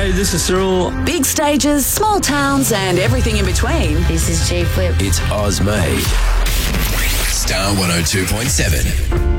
Hey, this is Cyril. Big stages, small towns, and everything in between. This is G Flip. It's Oz Made. Star 102.7.